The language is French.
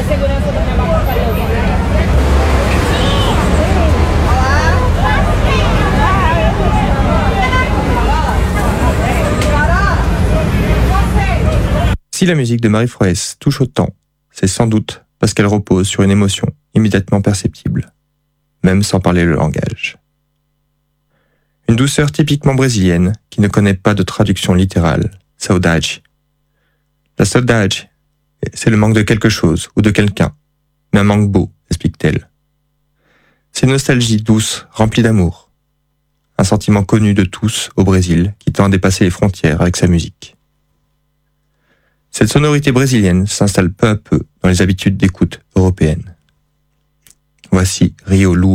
Si la musique de Marie Froès touche autant, c'est sans doute parce qu'elle repose sur une émotion immédiatement perceptible, même sans parler le langage. Une douceur typiquement brésilienne qui ne connaît pas de traduction littérale, saudade. La saudade, c'est le manque de quelque chose ou de quelqu'un, mais un manque beau, explique-t-elle. C'est une nostalgie douce, remplie d'amour. Un sentiment connu de tous au Brésil qui tend à dépasser les frontières avec sa musique. Cette sonorité brésilienne s'installe peu à peu dans les habitudes d'écoute européennes. Voici Rio Lua.